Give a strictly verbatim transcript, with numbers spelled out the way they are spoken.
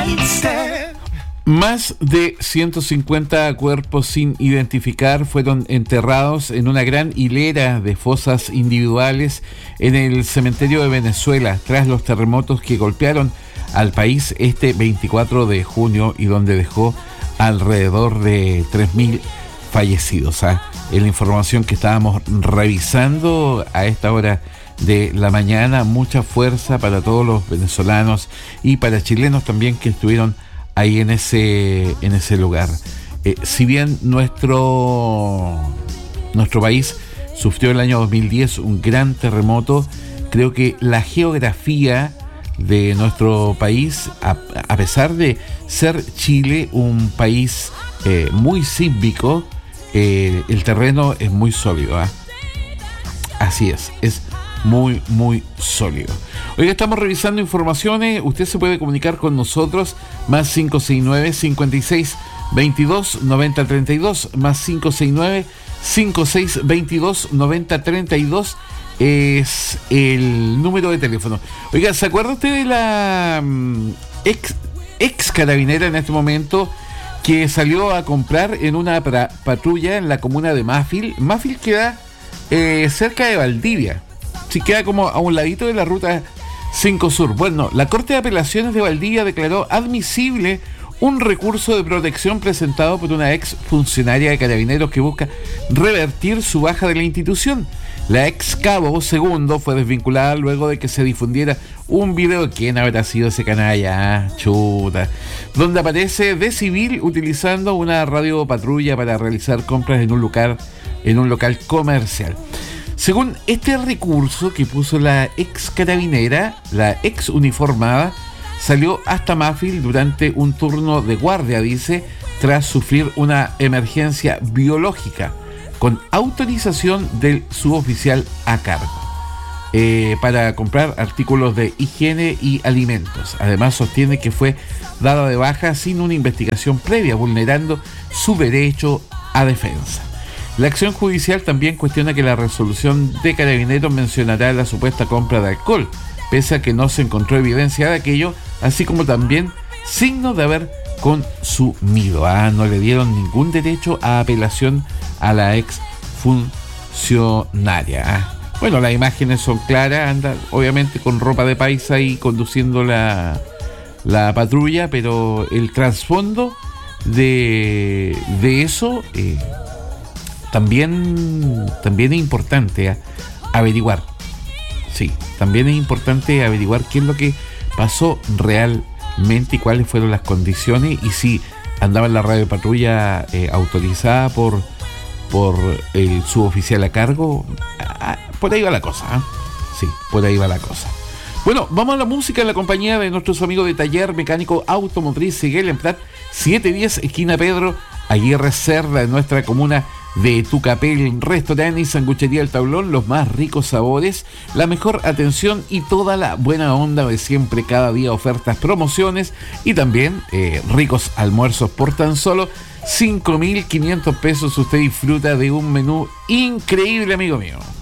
Más de ciento cincuenta cuerpos sin identificar fueron enterrados en una gran hilera de fosas individuales en el cementerio de Venezuela tras los terremotos que golpearon al país este veinticuatro de junio y donde dejó alrededor de tres mil fallecidos. ¿eh? En la información que estábamos revisando a esta hora de la mañana, mucha fuerza para todos los venezolanos y para chilenos también que estuvieron ahí en ese en ese lugar. Eh, si bien nuestro nuestro país sufrió el año dos mil diez un gran terremoto, creo que la geografía de nuestro país, a, a pesar de ser Chile un país eh, muy sísmico, eh, el terreno es muy sólido. ¿eh? Así es, es muy, muy sólido. Hoy estamos revisando informaciones. Usted se puede comunicar con nosotros más cinco seis nueve, cinco seis, veintidós, noventa, treinta y dos, más cinco seis nueve, cinco seis, veintidós, noventa, treinta y dos es el número de teléfono. Oiga, ¿se acuerda usted de la um, ex, ex carabinera en este momento que salió a comprar en una pra, patrulla en la comuna de Mafil? Mafil queda eh, cerca de Valdivia. Sí, queda como a un ladito de la ruta cinco Sur. Bueno, la Corte de Apelaciones de Valdivia declaró admisible un recurso de protección presentado por una ex funcionaria de Carabineros que busca revertir su baja de la institución. La ex cabo segundo fue desvinculada luego de que se difundiera un video, ¿quién habrá sido ese canalla? Ah, chuta, donde aparece de civil utilizando una radio patrulla para realizar compras en un local, en un local comercial. Según este recurso que puso la ex carabinera, la ex uniformada salió hasta Mafil durante un turno de guardia, dice, tras sufrir una emergencia biológica, con autorización del suboficial a cargo, eh, para comprar artículos de higiene y alimentos. Además, sostiene que fue dada de baja sin una investigación previa, vulnerando su derecho a defensa. La acción judicial también cuestiona que la resolución de Carabineros mencionará la supuesta compra de alcohol, pese a que no se encontró evidencia de aquello, así como también signos de haber consumido. Ah, no le dieron ningún derecho a apelación a la ex funcionaria. Ah. Bueno, las imágenes son claras, anda obviamente con ropa de paisa y conduciendo la, la patrulla, pero el trasfondo de, de eso eh, también, también es importante eh, averiguar. Sí, también es importante averiguar qué es lo que pasó realmente y cuáles fueron las condiciones y si andaba en la radio de patrulla eh, autorizada por, por el suboficial a cargo. Ah, por ahí va la cosa, ¿eh? Sí, por ahí va la cosa. Bueno, vamos a la música en la compañía de nuestros amigos de Taller Mecánico Automotriz Seguel en Prat setecientos diez, esquina Pedro Aguirre Cerda, en nuestra comuna de Tucapel. Restaurante y sanguchería El Tablón, los más ricos sabores, la mejor atención y toda la buena onda de siempre. Cada día ofertas, promociones y también eh, ricos almuerzos por tan solo cinco mil quinientos pesos. Usted disfruta de un menú increíble, amigo mío.